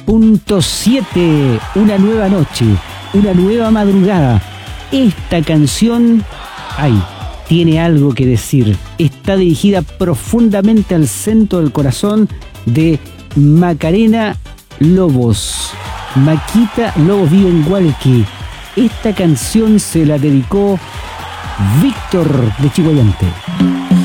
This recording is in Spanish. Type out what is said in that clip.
90.7, una nueva noche, una nueva madrugada. Esta canción, tiene algo que decir. Está dirigida profundamente al centro del corazón de Macarena Lobos. Maquita Lobos vive en Hualqui. Esta canción se la dedicó Víctor de Chihuayante.